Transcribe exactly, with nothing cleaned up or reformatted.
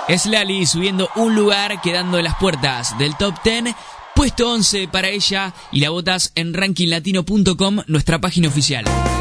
Slali subiendo un lugar, quedando en las puertas del top diez. Puesto once para ella y la votas en ranking latino punto com, nuestra página oficial.